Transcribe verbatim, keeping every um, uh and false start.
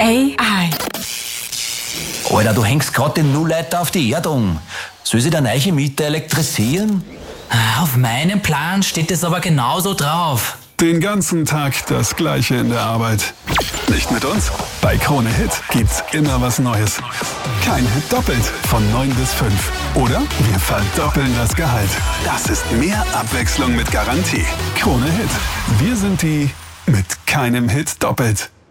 A I. Alter, du hängst grad den Nullleiter auf die Erdung. Soll sich der neue Mieter elektrisieren? Auf meinem Plan steht es aber genauso drauf. Den ganzen Tag das Gleiche in der Arbeit. Nicht mit uns? Bei Krone Hit gibt's immer was Neues. Kein Hit doppelt von neun bis fünf. Oder wir verdoppeln das Gehalt. Das ist mehr Abwechslung mit Garantie. Krone Hit. Wir sind die mit keinem Hit doppelt.